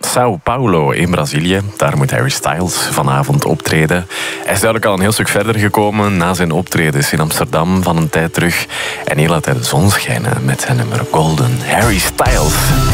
Sao Paulo in Brazilië. Daar moet Harry Styles vanavond optreden. Hij is duidelijk al een heel stuk verder gekomen na zijn optredens in Amsterdam van een tijd terug. En hier laat hij de zon schijnen met zijn nummer Golden. Harry Styles.